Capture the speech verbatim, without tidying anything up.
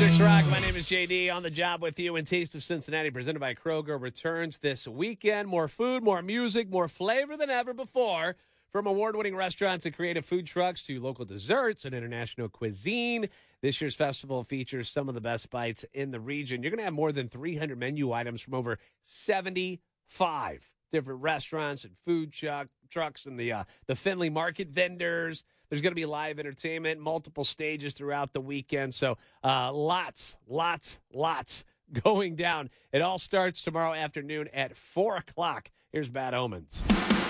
six Rock. My name is J D. On the job with you. And Taste of Cincinnati, presented by Kroger, returns this weekend. More food, more music, more flavor than ever before. From award-winning restaurants and creative food trucks to local desserts and international cuisine, this year's festival features some of the best bites in the region. You're going to have more than three hundred menu items from over seventy-five different restaurants and food truck, trucks and the uh, the Findlay Market vendors. There's going to be live entertainment, multiple stages throughout the weekend. So uh, lots, lots, lots going down. It all starts tomorrow afternoon at four o'clock. Here's Bad Omens.